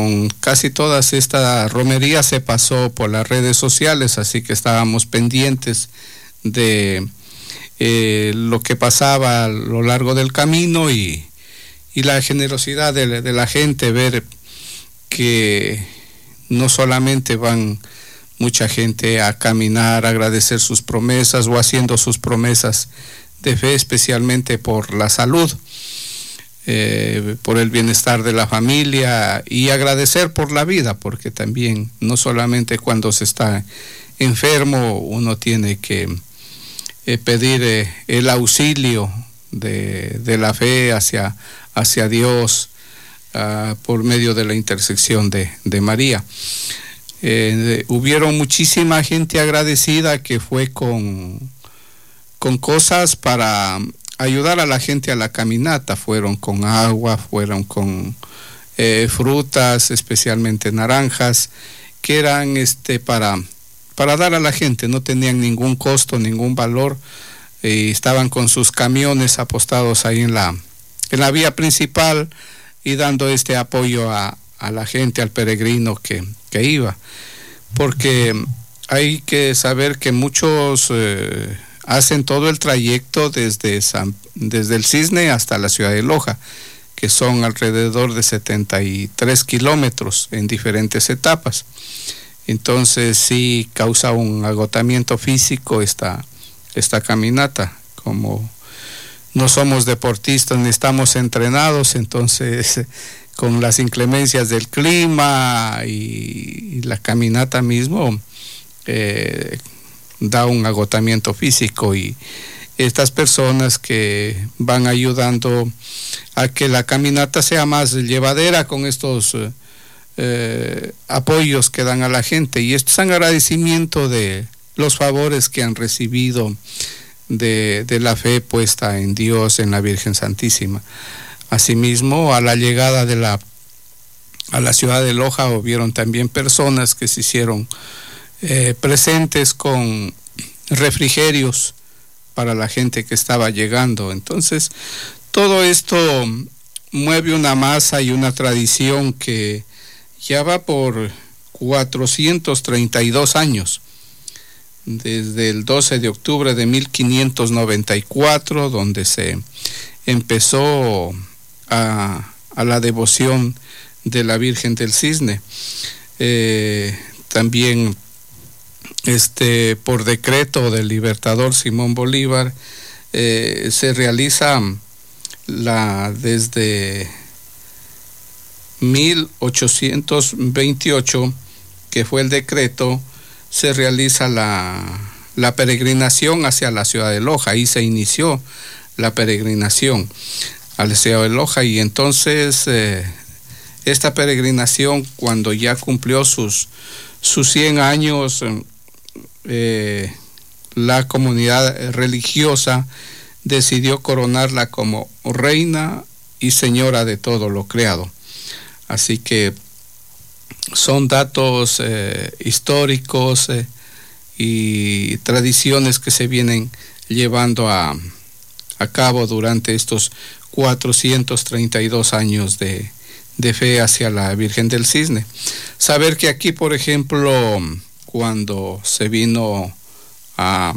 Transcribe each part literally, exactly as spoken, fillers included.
con casi todas estas romerías se pasó por las redes sociales, así que estábamos pendientes de eh, lo que pasaba a lo largo del camino y, y la generosidad de, de la gente, ver que no solamente van mucha gente a caminar, a agradecer sus promesas o haciendo sus promesas de fe, especialmente por la salud, eh, por el bienestar de la familia y agradecer por la vida, porque también no solamente cuando se está enfermo uno tiene que eh, pedir eh, el auxilio de, de la fe hacia, hacia Dios uh, por medio de la intersección de, de María. Eh, hubieron muchísima gente agradecida que fue con, con cosas para ayudar a la gente a la caminata. Fueron con agua, fueron con eh, frutas, especialmente naranjas, que eran este para, para dar a la gente. No tenían ningún costo, ningún valor. Eh, estaban con sus camiones apostados ahí en la, en la vía principal y dando este apoyo a, a la gente, al peregrino que, que iba. Porque hay que saber que muchos eh, hacen todo el trayecto desde, San, desde el Cisne hasta la ciudad de Loja, que son alrededor de setenta y tres kilómetros en diferentes etapas. Entonces sí causa un agotamiento físico esta, esta caminata. Como no somos deportistas ni estamos entrenados, entonces con las inclemencias del clima y, y la caminata mismo eh, da un agotamiento físico, y estas personas que van ayudando a que la caminata sea más llevadera con estos eh, apoyos que dan a la gente, y esto es en agradecimiento de los favores que han recibido de, de la fe puesta en Dios, en la Virgen Santísima. Asimismo, a la llegada de la a la ciudad de Loja hubieron también personas que se hicieron eh, presentes con refrigerios para la gente que estaba llegando. Entonces, todo esto mueve una masa y una tradición que ya va por cuatrocientos treinta y dos años, desde el doce de octubre de mil quinientos noventa y cuatro, donde se empezó a, a la devoción de la Virgen del Cisne. Eh, también este por decreto del libertador Simón Bolívar eh, se realiza la desde mil ochocientos veintiocho, que fue el decreto, se realiza la, la peregrinación hacia la ciudad de Loja. Ahí se inició la peregrinación a la ciudad de Loja, y entonces eh, esta peregrinación, cuando ya cumplió sus, sus cien años, eh, la comunidad religiosa decidió coronarla como reina y señora de todo lo creado. Así que son datos eh, históricos eh, y tradiciones que se vienen llevando a, a cabo durante estos cuatrocientos treinta y dos años de, de fe hacia la Virgen del Cisne. Saber que aquí, por ejemplo, cuando se vino a,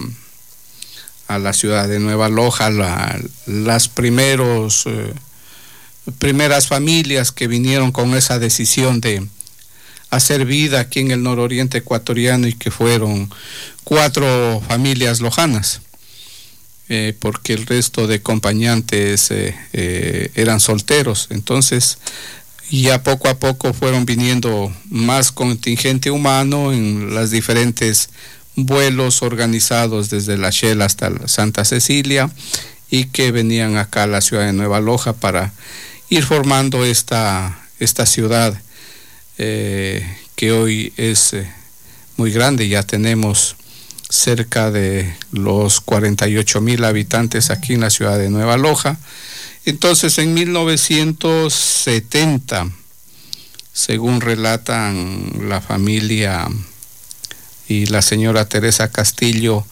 a la ciudad de Nueva Loja, la, las primeros, eh, primeras familias que vinieron con esa decisión de hacer vida aquí en el nororiente ecuatoriano, y que fueron cuatro familias lojanas, eh, porque el resto de acompañantes eh, eh, eran solteros. Entonces ya poco a poco fueron viniendo más contingente humano en los diferentes vuelos organizados desde la Shell hasta la Santa Cecilia, y que venían acá a la ciudad de Nueva Loja para ir formando esta, esta ciudad eh, que hoy es eh, muy grande. Ya tenemos cerca de los cuarenta y ocho mil habitantes aquí en la ciudad de Nueva Loja. Entonces, en mil novecientos setenta, según relatan la familia y la señora Teresa Castillo,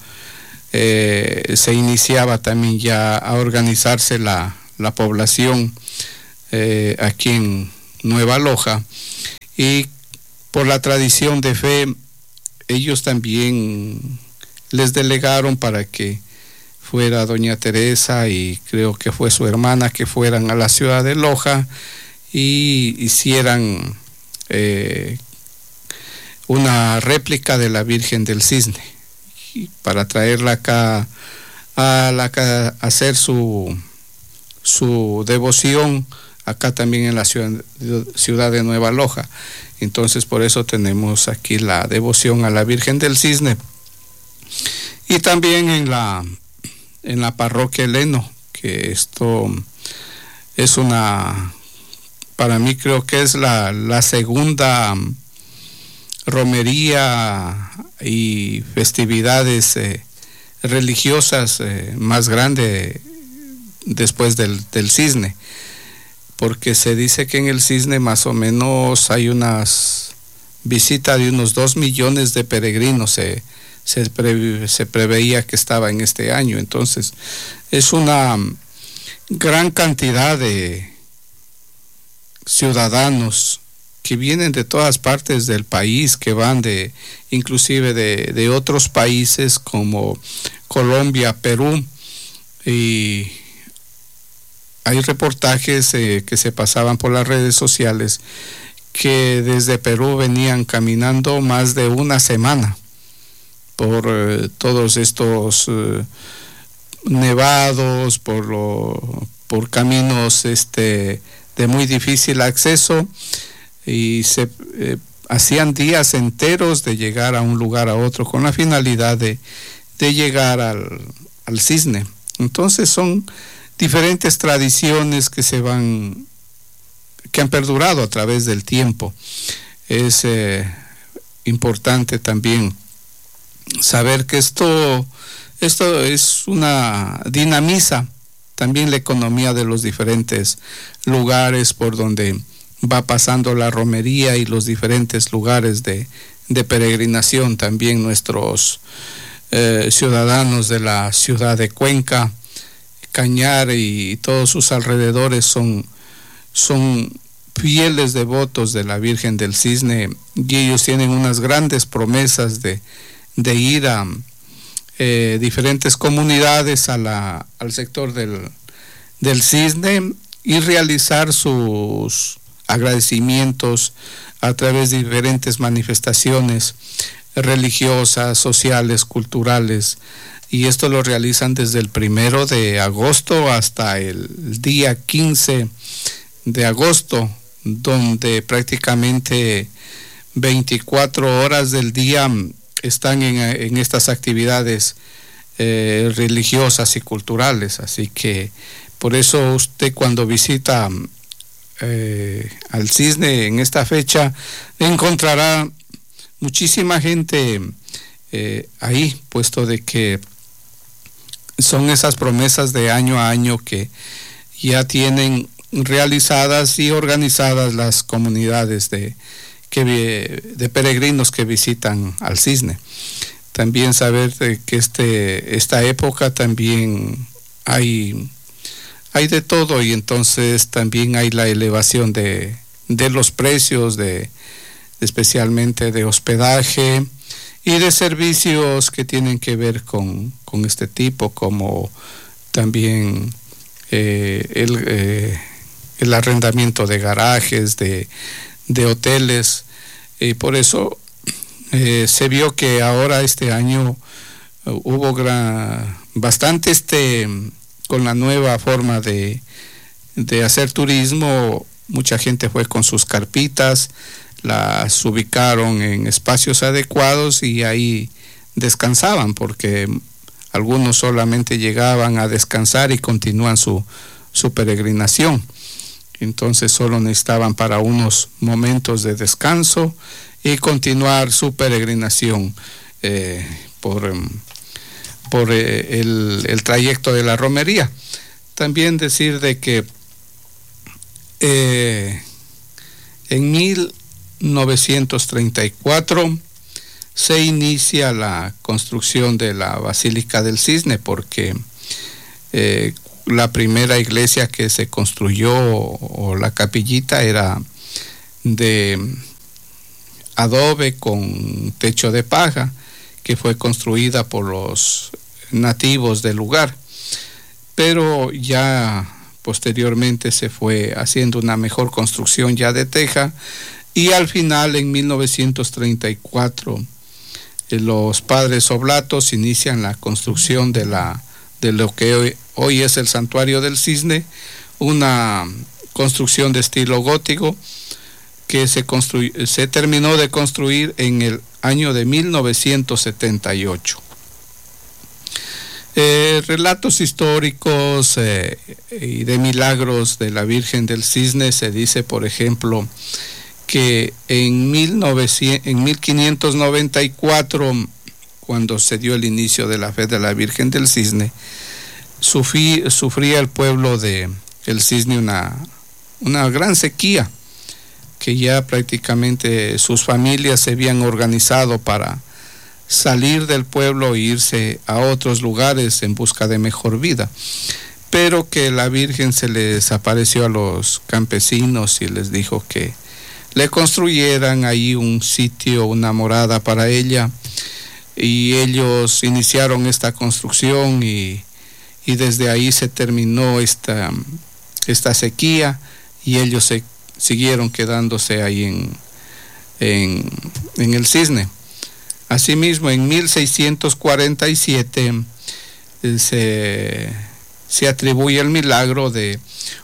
eh, se iniciaba también ya a organizarse la, la población eh, aquí en Nueva Loja, y por la tradición de fe, ellos también les delegaron para que fuera doña Teresa y creo que fue su hermana, que fueran a la ciudad de Loja y hicieran eh, una réplica de la Virgen del Cisne, y para traerla acá a, la, a hacer su, su devoción acá también en la ciudad, ciudad de Nueva Loja. Entonces por eso tenemos aquí la devoción a la Virgen del Cisne. Y también en la, en la parroquia Heleno, que esto es una, para mí creo que es la, la segunda romería y festividades eh, religiosas eh, más grande después del, del Cisne, porque se dice que en el Cisne más o menos hay unas visitas de unos dos millones de peregrinos, se, se, pre, se preveía que estaba en este año. Entonces es una gran cantidad de ciudadanos que vienen de todas partes del país, que van de inclusive de, de otros países como Colombia, Perú, y hay reportajes eh, que se pasaban por las redes sociales que desde Perú venían caminando más de una semana por eh, todos estos eh, nevados, por lo, por caminos este de muy difícil acceso, y se eh, hacían días enteros de llegar a un lugar a otro con la finalidad de, de llegar al, al Cisne. Entonces son diferentes tradiciones que se van, que han perdurado a través del tiempo. Es eh, importante también saber que esto, esto es una dinamiza también la economía de los diferentes lugares por donde va pasando la romería y los diferentes lugares de, de peregrinación. También nuestros eh, ciudadanos de la ciudad de Cuenca, Cañar y todos sus alrededores son, son fieles devotos de la Virgen del Cisne, y ellos tienen unas grandes promesas de, de ir a eh, diferentes comunidades a la, al sector del, del Cisne y realizar sus agradecimientos a través de diferentes manifestaciones religiosas, sociales, culturales, y esto lo realizan desde el primero de agosto hasta el día quince de agosto, donde prácticamente veinticuatro horas del día están en, en estas actividades eh, religiosas y culturales. Así que por eso usted cuando visita Eh, al Cisne en esta fecha encontrará muchísima gente eh, ahí, puesto de que son esas promesas de año a año que ya tienen realizadas y organizadas las comunidades de, que, de peregrinos que visitan al Cisne. También saber de que este, esta época también hay Hay de todo, y entonces también hay la elevación de, de los precios, de, especialmente de hospedaje y de servicios que tienen que ver con, con este tipo, como también eh, el, eh, el arrendamiento de garajes, de, de hoteles. Y por eso eh, se vio que ahora este año uh, hubo gran, bastante este... con la nueva forma de, de hacer turismo. Mucha gente fue con sus carpitas, las ubicaron en espacios adecuados y ahí descansaban, porque algunos solamente llegaban a descansar y continúan su, su peregrinación. Entonces solo necesitaban para unos momentos de descanso y continuar su peregrinación eh, por... por el, el trayecto de la romería. También decir de que eh, en mil novecientos treinta y cuatro se inicia la construcción de la Basílica del Cisne, porque eh, la primera iglesia que se construyó, o, o la capillita, era de adobe con techo de paja, que fue construida por los nativos del lugar, pero ya posteriormente se fue haciendo una mejor construcción ya de teja, y al final en mil novecientos treinta y cuatro eh, los padres Oblatos inician la construcción de la de lo que hoy, hoy es el Santuario del Cisne, una construcción de estilo gótico que se, construy, se terminó de construir en el año de mil novecientos setenta y ocho. Eh, relatos históricos eh, y de milagros de la Virgen del Cisne. Se dice, por ejemplo, que en, mil novecientos, en mil quinientos noventa y cuatro, cuando se dio el inicio de la fe de la Virgen del Cisne, sufrí, sufría el pueblo de el Cisne una, una gran sequía, que ya prácticamente sus familias se habían organizado para salir del pueblo e irse a otros lugares en busca de mejor vida, pero que la Virgen se les apareció a los campesinos y les dijo que le construyeran ahí un sitio, una morada para ella, y ellos iniciaron esta construcción y, y desde ahí se terminó esta, esta sequía, y ellos se siguieron quedándose ahí en, en, en el Cisne. Asimismo, en mil seiscientos cuarenta y siete se, se atribuye el milagro de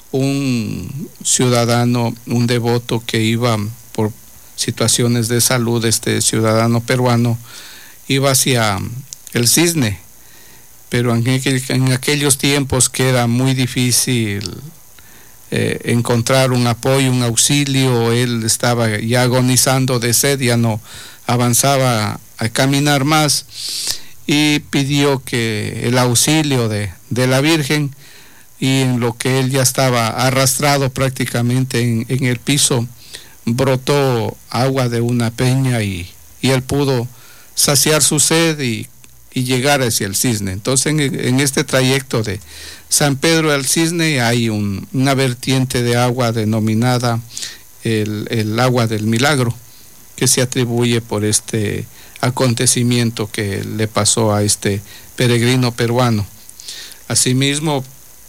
un ciudadano, un devoto que iba por situaciones de salud, este ciudadano peruano iba hacia el Cisne, pero en, aquel, en aquellos tiempos que era muy difícil eh, encontrar un apoyo, un auxilio, él estaba ya agonizando de sed, ya no avanzaba a caminar más, y pidió que el auxilio de, de la Virgen, y en lo que él ya estaba arrastrado prácticamente en, en el piso, brotó agua de una peña y, y él pudo saciar su sed y, y llegar hacia el Cisne. Entonces en, en este trayecto de San Pedro al Cisne hay un, una vertiente de agua denominada el, el agua del milagro, que se atribuye por este acontecimiento que le pasó a este peregrino peruano. Asimismo,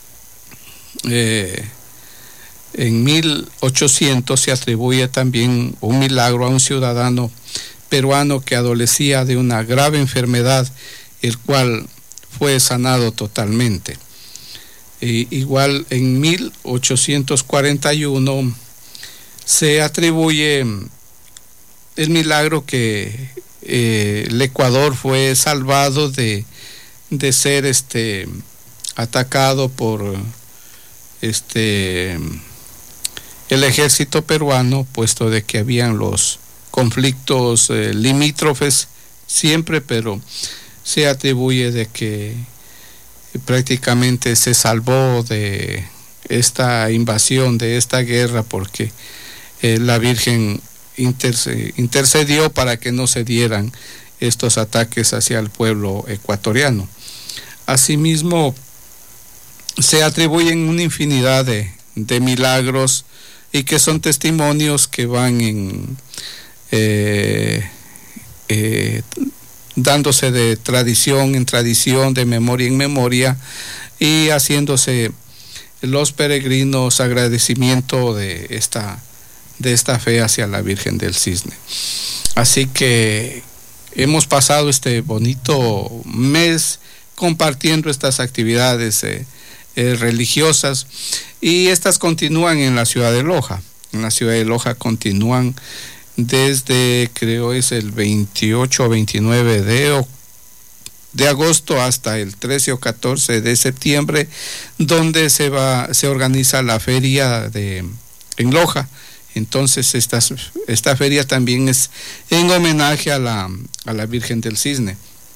eh, en mil ochocientos se atribuye también un milagro a un ciudadano peruano que adolecía de una grave enfermedad, el cual fue sanado totalmente. E igual en mil ochocientos cuarenta y uno se atribuye el milagro que eh, el Ecuador fue salvado de, de ser este atacado por este el ejército peruano, puesto de que habían los conflictos eh, limítrofes siempre, pero se atribuye de que prácticamente se salvó de esta invasión, de esta guerra, porque eh, la Virgen intercedió para que no se dieran estos ataques hacia el pueblo ecuatoriano. Asimismo, se atribuyen una infinidad de, de milagros y que son testimonios que van en, eh, eh, dándose de tradición en tradición, de memoria en memoria, y haciéndose los peregrinos agradecimiento de esta de esta fe hacia la Virgen del Cisne. Así que hemos pasado este bonito mes compartiendo estas actividades eh, eh, religiosas, y estas continúan en la ciudad de Loja. En la ciudad de Loja continúan desde, creo es el veintiocho o veintinueve de, de agosto hasta el trece o catorce de septiembre, donde se va se organiza la feria de en Loja. Entonces esta, esta feria también es en homenaje a la, a la Virgen del Cisne,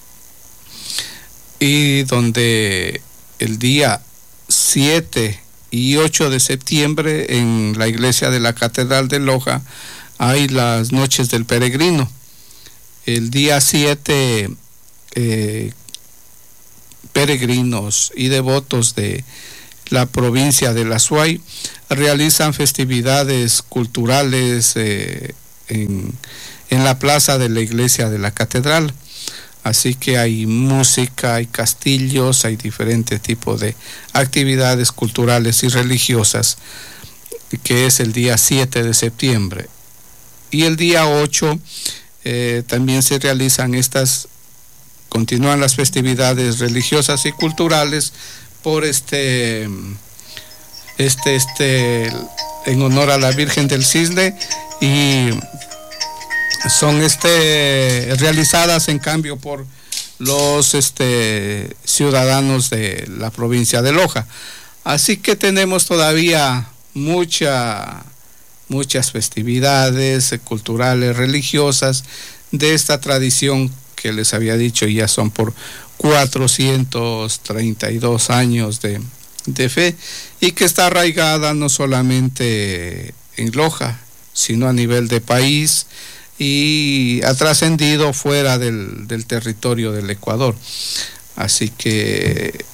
y donde el día siete y ocho de septiembre en la iglesia de la Catedral de Loja hay las noches del peregrino. El día siete eh, peregrinos y devotos de la provincia de La Suay realizan festividades culturales, eh, en, en la plaza de la iglesia de la catedral. Así que hay música, hay castillos, hay diferentes tipos de actividades culturales y religiosas, que es el día siete de septiembre. Y el día ocho eh, también se realizan estas, continúan las festividades religiosas y culturales por este, este, este, en honor a la Virgen del Cisne, y son este, realizadas en cambio por los este, ciudadanos de la provincia de Loja. Así que tenemos todavía mucha, muchas festividades culturales, religiosas de esta tradición que les había dicho, ya son por cuatrocientos treinta y dos años de, de fe, y que está arraigada no solamente en Loja, sino a nivel de país, y ha trascendido fuera del, del territorio del Ecuador. Así que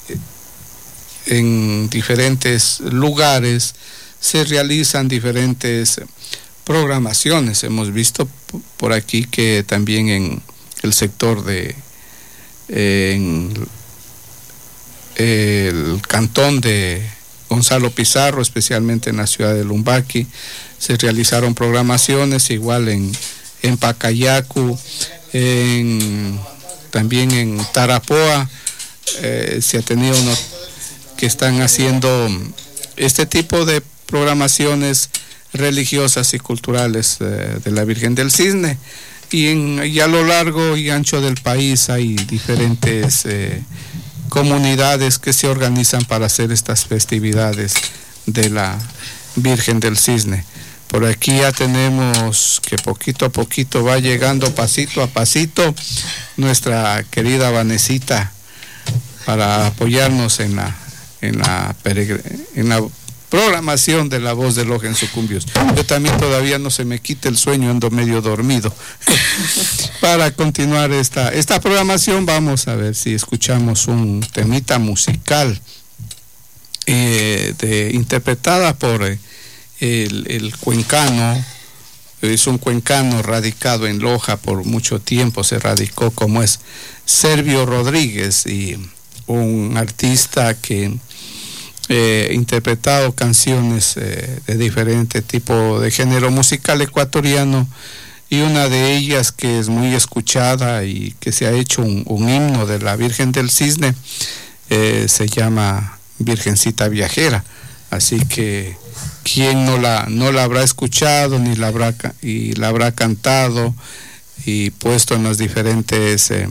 en diferentes lugares se realizan diferentes programaciones. Hemos visto por aquí que también en el sector de en el cantón de Gonzalo Pizarro, especialmente en la ciudad de Lumbaqui, se realizaron programaciones, igual en en Pacayacu, en, también en Tarapoa, eh, se ha tenido unos que están haciendo este tipo de programaciones religiosas y culturales eh, de la Virgen del Cisne, y, en, y a lo largo y ancho del país hay diferentes eh, comunidades que se organizan para hacer estas festividades de la Virgen del Cisne. Por aquí ya tenemos que poquito a poquito va llegando, pasito a pasito, nuestra querida Vanesita, para apoyarnos en la en la en la programación de La Voz de Loja en Sucumbios. Yo también todavía no se me quita el sueño, ando medio dormido. Para continuar esta esta programación, vamos a ver si escuchamos un temita musical eh, de interpretada por eh, El, el cuencano, es un cuencano radicado en Loja por mucho tiempo, se radicó, como es Servio Rodríguez, y un artista que eh, interpretado canciones eh, de diferente tipo de género musical ecuatoriano, y una de ellas que es muy escuchada y que se ha hecho un, un himno de la Virgen del Cisne, eh, se llama Virgencita Viajera. Así que quien no la no la habrá escuchado ni la habrá y la habrá cantado y puesto en los diferentes eh,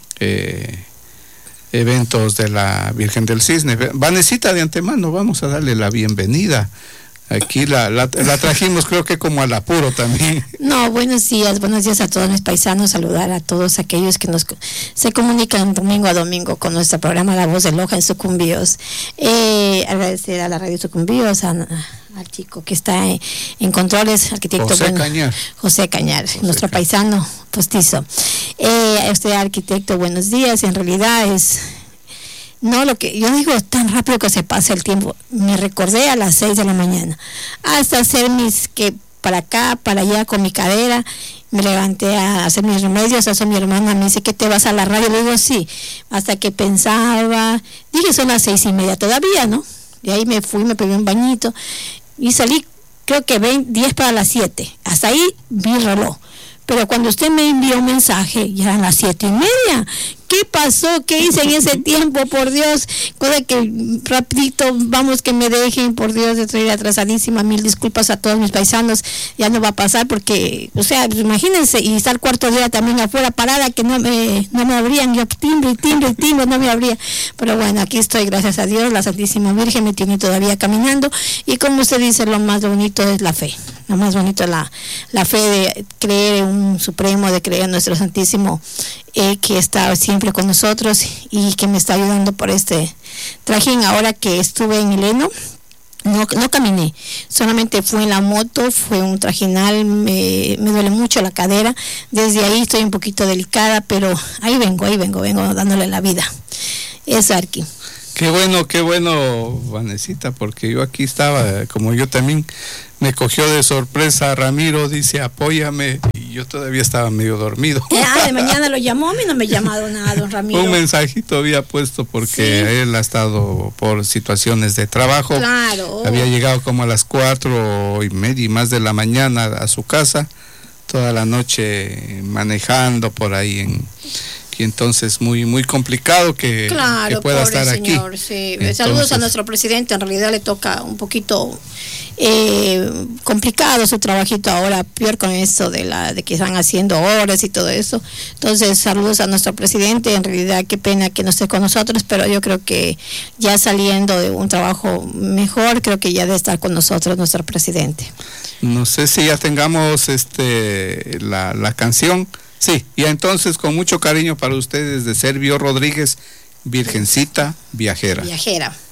eh, eventos de la Virgen del Cisne. Vanesita, de antemano vamos a darle la bienvenida. Aquí la, la, la trajimos creo que como al apuro también. No, buenos días, buenos días a todos mis paisanos, saludar a todos aquellos que nos se comunican domingo a domingo con nuestro programa La Voz de Loja en Sucumbíos. Eh, agradecer a la radio Sucumbíos, a, a, al chico que está en, en controles, arquitecto José bueno, Cañar. José Cañar, José nuestro Cañar. paisano postizo. Eh, a usted, arquitecto, buenos días. En realidad es... No, lo que yo digo, tan rápido que se pasa el tiempo. Me recordé a las seis de la mañana, hasta hacer mis, que para acá, para allá con mi cadera, me levanté a hacer mis remedios. Eso mi hermana me dice, ¿qué te vas a la radio? Le digo, sí, hasta que pensaba, dije, son las seis y media todavía, ¿no? De ahí me fui, me pegué un bañito y salí, creo que diez para las siete, hasta ahí vi el reloj. Pero cuando usted me envió un mensaje, ya eran las siete y media. ¿Qué pasó? ¿Qué hice en ese tiempo? Por Dios, cosa que rapidito, vamos, que me dejen, por Dios, estoy atrasadísima, mil disculpas a todos mis paisanos, ya no va a pasar porque, o sea, pues imagínense, y estar cuarto día también afuera parada, que no me, no me abrían, yo timbre, timbre, timbre, no me abría, pero bueno, aquí estoy, gracias a Dios, la Santísima Virgen me tiene todavía caminando, y como usted dice, lo más bonito es la fe, lo más bonito es la, la fe de creer en un Supremo, de creer en nuestro Santísimo, eh, que está siempre con nosotros y que me está ayudando por este trajín. Ahora que estuve en Mileno, no, no caminé, solamente fue en la moto, fue un trajinal, me, me duele mucho la cadera, desde ahí estoy un poquito delicada, pero ahí vengo, ahí vengo, vengo dándole la vida. Eso, Arqui. Qué bueno, qué bueno, Vanesita, porque yo aquí estaba, como yo también me cogió de sorpresa Ramiro, dice apóyame, y yo todavía estaba medio dormido. Eh, ah, de mañana lo llamó, a mí no me ha llamado nada, don Ramiro. Un mensajito había puesto porque sí. Él ha estado por situaciones de trabajo. Claro. Había llegado como a las cuatro y media y más de la mañana a su casa, toda la noche manejando por ahí en... Y entonces muy muy complicado que, claro, que pueda estar señor, aquí. Sí. Entonces, saludos a nuestro presidente, en realidad le toca un poquito eh, complicado su trabajito ahora, peor con eso de la de que están haciendo horas y todo eso. Entonces, saludos a nuestro presidente, en realidad qué pena que no esté con nosotros, pero yo creo que ya saliendo de un trabajo mejor, creo que ya debe estar con nosotros nuestro presidente. No sé si ya tengamos este la, la canción. Sí, y entonces con mucho cariño para ustedes de Servio Rodríguez, Virgencita Viajera. Viajera.